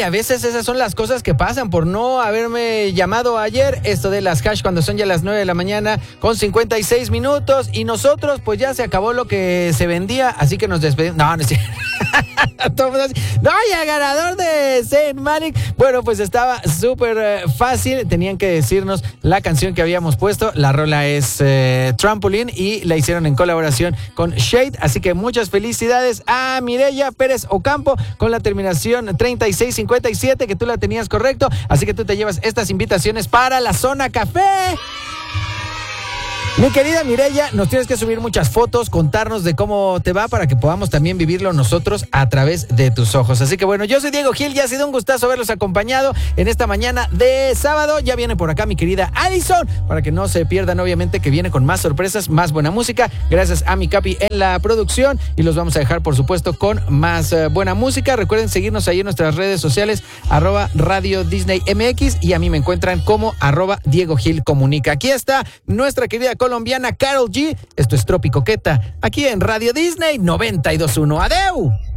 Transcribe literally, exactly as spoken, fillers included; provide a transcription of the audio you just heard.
y a veces esas son las cosas que pasan por no haberme llamado ayer. Esto de las hash cuando son ya las nueve de la mañana con cincuenta y seis minutos. Y nosotros, pues ya se acabó lo que se vendía, así que nos despedimos. No, no es cierto. No, y el ganador de Saint Malik, bueno, pues estaba súper eh, fácil. Tenían que decirnos la canción que habíamos puesto. La rola es eh, Trampoline y la hicieron en colaboración con Shade. Así que muchas felicidades a Mireya Pérez Ocampo con la terminación treinta y seis cincuenta y siete, que tú la tenías correcto. Así que tú te llevas estas invitaciones para la Zona Café. Mi querida Mireya, nos tienes que subir muchas fotos, contarnos de cómo te va para que podamos también vivirlo nosotros a través de tus ojos. Así que bueno, yo soy Diego Gil y ha sido un gustazo haberlos acompañado en esta mañana de sábado. Ya viene por acá mi querida Alison, para que no se pierdan, obviamente, que viene con más sorpresas, más buena música. Gracias a mi Capi en la producción y los vamos a dejar, por supuesto, con más uh, buena música. Recuerden seguirnos ahí en nuestras redes sociales, arroba Radio Disney M X, y a mí me encuentran como arroba Diego Gil Comunica. Aquí está nuestra querida colombiana Karol G. Esto es Tropicoqueta, aquí en Radio Disney noventa y dos punto uno. ¡Adeu!